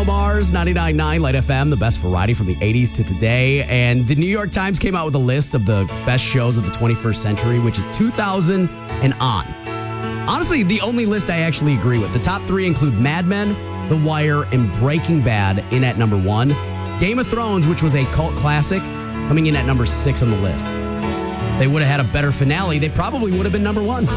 Mars, 99.9 Light FM, the best variety from the 80s to today. And the New York Times came out with a list of the best shows of the 21st century, which is 2000 and on. Honestly, the only list I actually agree with. The top three include Mad Men, The Wire, and Breaking Bad in at number 1. Game of Thrones, which was a cult classic, coming in at number 6 on the list. They would have had a better finale. They probably would have been number 1.